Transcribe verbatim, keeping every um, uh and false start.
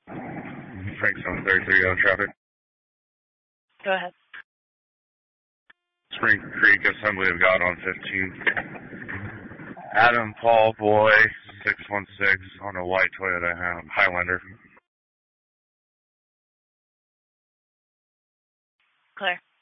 Frank seven thirty-three on traffic. Go ahead. Spring Creek Assembly of God on fifteen. Adam Paul Boy six one six on a white Toyota Highlander. Clear.